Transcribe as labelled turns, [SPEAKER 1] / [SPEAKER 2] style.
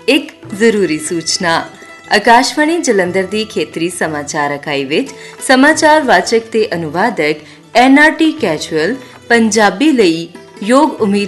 [SPEAKER 1] ਇੱਕ ਜ਼ਰੂਰੀ ਸੂਚਨਾ। ਆਕਾਸ਼ਵਾਣੀ ਜਲੰਧਰ ਦੀ ਖੇਤਰੀ ਸਮਾਚਾਰ ਇਕਾਈ ਵਿੱਚ ਸਮਾਚਾਰ ਵਾਚਕ ਤੇ ਅਨੁਵਾਦਕ NRT ਕੈਜੂਅਲ ਪੰਜਾਬੀ ਲਈ ਯੋਗ ਉਮੀਦ